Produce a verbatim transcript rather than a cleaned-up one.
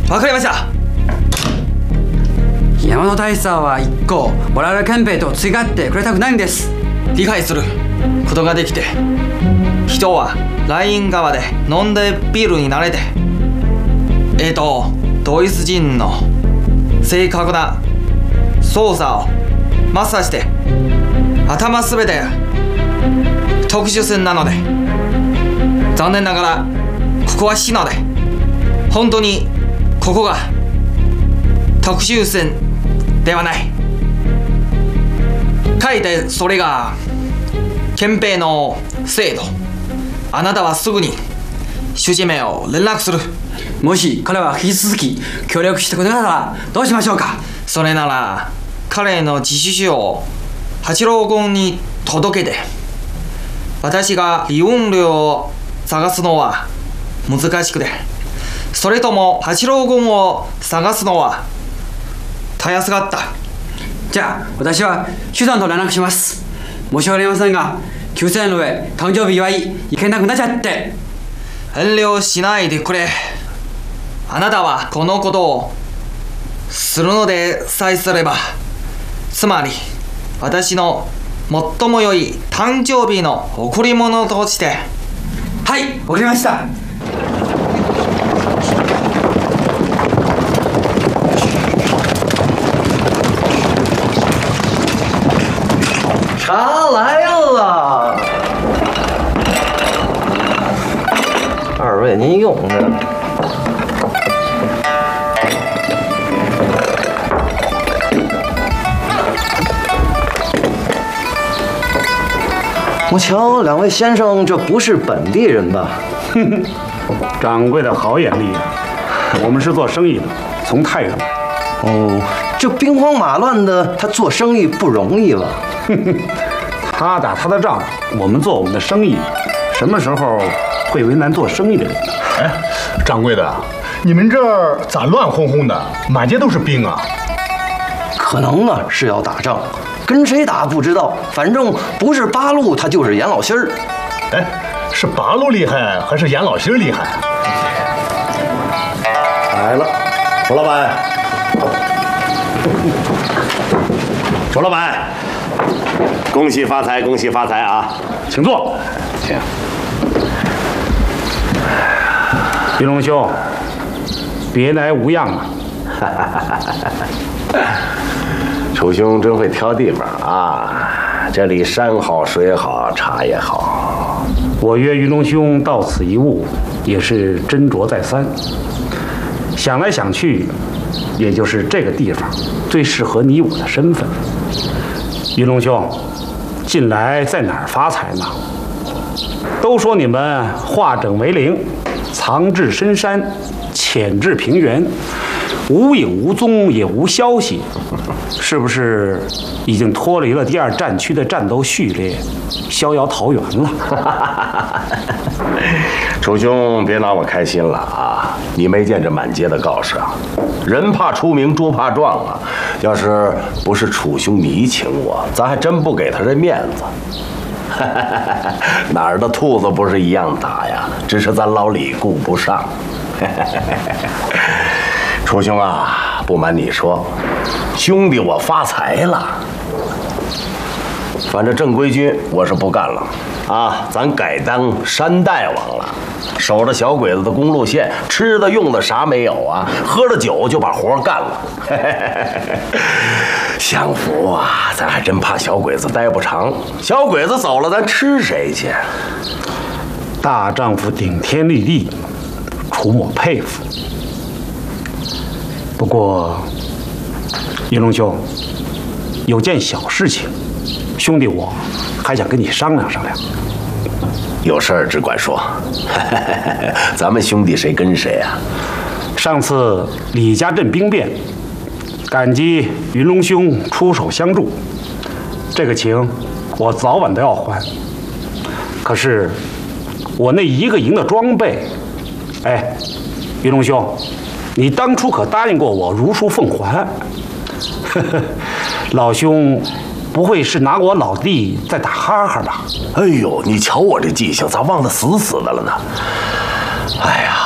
わかりました。 山本大佐は一向我々憲兵と違ってくれたくないんです。 理解することができて、人はライン側で飲んでビールに慣れて、えーとドイツ人の正確な操作をマスターして、頭すべて特殊戦なので、残念ながらここは死ので、本当にここが特殊戦ではない。かえってそれが憲兵の制度。あなたはすぐに主治名を連絡する。 もし彼は引き続き協力してくれたらどうしましょうか。 それなら彼の自首書を八郎軍に届けて、私が離婚料を探すのは難しくて、それとも八郎軍を探すのはたやすかった。 じゃあ私は手段と連絡します。申し訳ありませんが、きゅうせんえんの上誕生日祝い行けなくなっちゃって。 遠慮しないでくれ。あなたはこのことをするのでさえすれば、つまり私の最も良い誕生日の贈り物として。 はい、わかりました。 茶来了，二位您用着。我瞧两位先生这不是本地人吧？ 哼哼，掌柜的好眼力啊！我们是做生意的，从太原来。 哦，这兵荒马乱的，他做生意不容易吧？ 哼哼，他打他的仗，我们做我们的生意，什么时候会为难做生意的人呢？ 哎，掌柜的，你们这儿咋乱哄哄的，满街都是兵啊？ 可能呢是要打仗，跟谁打不知道，反正不是八路，他就是严老心儿。 哎，是八路厉害还是严老心儿厉害？ 来了，楚老板，楚老板，恭喜发财，恭喜发财啊！ 请坐，请。玉龙兄，别来无恙啊！ 楚兄真会挑地方啊！这里山好水好，茶也好。 我约玉龙兄到此一晤，也是斟酌再三。想来想去，也就是这个地方最适合你我的身份。玉龙兄，近来在哪儿发财呢？都说你们化整为零，藏至深山，潜至平原，无影无踪，也无消息，是不是已经脱离了第二战区的战斗序列，逍遥桃源了？ 楚兄，别拿我开心了啊！你没见这满街的告示啊？人怕出名，猪怕壮啊！要是不是楚兄你请我，咱还真不给他这面子。哪儿的兔子不是一样打呀？只是咱老李顾不上。楚兄啊，不瞒你说，兄弟我发财了。反正正规军我是不干了啊，咱改当山大王了，守着小鬼子的公路线，吃的用的啥没有啊，喝了酒就把活干了。相府啊，咱还真怕小鬼子待不长，小鬼子走了，咱吃谁去？ 大丈夫顶天立地，楚某佩服。不过，云龙兄，有件小事情，兄弟我还想跟你商量商量。 有事儿只管说，咱们兄弟谁跟谁啊？ 上次李家镇兵变，感激云龙兄出手相助，这个情我早晚都要还。可是我那一个营的装备，哎，云龙兄，你当初可答应过我如数奉还。老兄不会是拿我老弟在打哈哈吧？ 哎呦，你瞧我这记性，咋忘得死死的了呢？哎呀！